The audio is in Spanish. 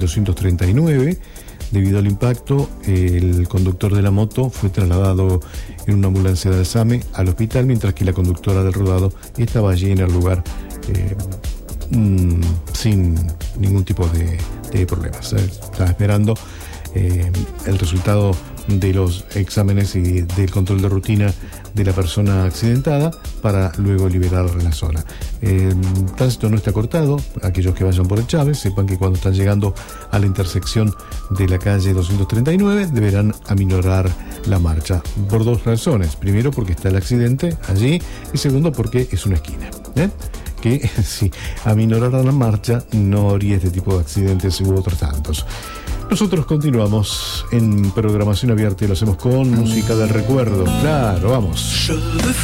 239. Debido al impacto, el conductor de la moto fue trasladado en una ambulancia de Alzame al hospital, mientras que la conductora del rodado estaba allí en el lugar sin ningún tipo de problemas. Estaba esperando el resultado de los exámenes y del control de rutina de la persona accidentada para luego liberar la zona. El tránsito no está cortado. Aquellos que vayan por el Chávez sepan que cuando están llegando a la intersección de la calle 239 deberán aminorar la marcha por dos razones. Primero, porque está el accidente allí, y segundo, porque es una esquina, que si aminoraran la marcha no habría este tipo de accidentes u otros tantos. Nosotros continuamos en programación abierta y lo hacemos con música del recuerdo. Claro, vamos.